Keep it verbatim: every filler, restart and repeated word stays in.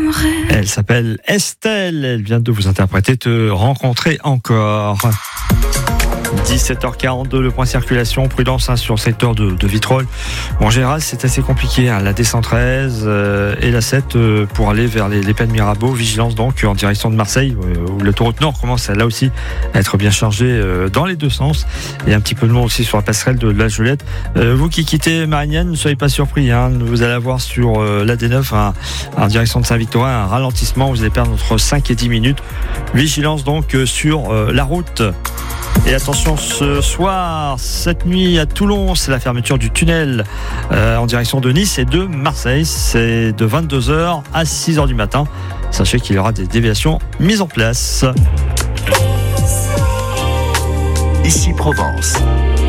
j'aimerais. Elle s'appelle Estelle, elle vient de vous interpréter Te rencontrer encore. dix-sept heures quarante-deux, le point circulation, prudence hein, sur le secteur de, de Vitrolles. Bon, en général, c'est assez compliqué. Hein, la D cent treize euh, et la sept euh, pour aller vers les, les Pennes Mirabeau. Vigilance donc en direction de Marseille, euh, où l'autoroute Nord commence là aussi à être bien chargée euh, dans les deux sens. Et un petit peu de long aussi sur la passerelle de la Jolette. Euh, vous qui quittez Marignane, ne soyez pas surpris. Hein, vous allez avoir sur euh, l'A D neuf hein, en direction de Saint-Victorin un ralentissement. Vous allez perdre entre cinq et dix minutes. Vigilance donc euh, sur euh, la route. Et attention, ce soir, cette nuit à Toulon, c'est la fermeture du tunnel euh, en direction de Nice et de Marseille. C'est de vingt-deux heures à six heures du matin. Sachez qu'il y aura des déviations mises en place. Ici Provence.